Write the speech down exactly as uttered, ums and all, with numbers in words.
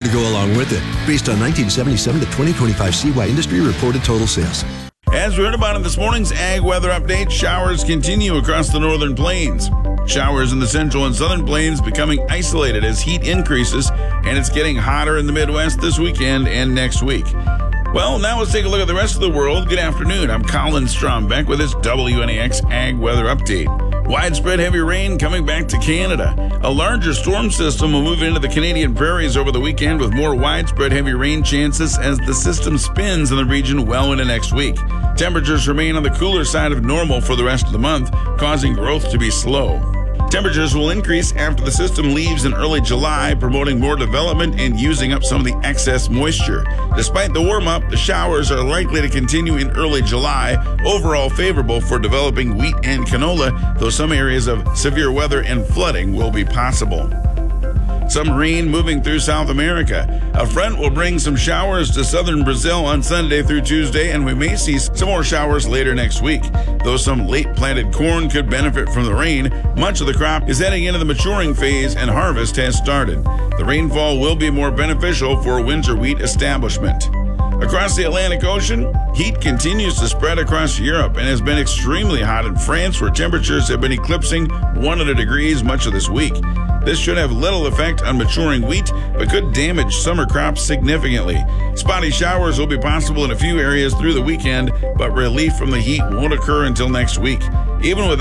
to go along with it, based on nineteen seventy-seven to twenty twenty-five C Y industry reported total sales. As we heard about in this morning's Ag Weather Update, showers continue across the northern plains. Showers in the central and southern plains becoming isolated as heat increases, and it's getting hotter in the Midwest this weekend and next week. Well, now let's take a look at the rest of the world. Good afternoon. I'm Colin Strombeck with this W N A X Ag Weather Update. Widespread heavy rain coming back to Canada. A larger storm system will move into the Canadian prairies over the weekend with more widespread heavy rain chances as the system spins in the region well into next week. Temperatures remain on the cooler side of normal for the rest of the month, causing growth to be slow. Temperatures will increase after the system leaves in early July, promoting more development and using up some of the excess moisture. Despite the warm-up, the showers are likely to continue in early July, overall favorable for developing wheat and canola, though some areas of severe weather and flooding will be possible. Some rain moving through South America. A front will bring some showers to southern Brazil on Sunday through Tuesday, and we may see some more showers later next week. Though some late planted corn could benefit from the rain, much of the crop is heading into the maturing phase and harvest has started. The rainfall will be more beneficial for winter wheat establishment. Across the Atlantic Ocean, heat continues to spread across Europe and has been extremely hot in France, where temperatures have been eclipsing one hundred degrees much of this week. This should have little effect on maturing wheat, but could damage summer crops significantly. Spotty showers will be possible in a few areas through the weekend, but relief from the heat won't occur until next week. Even with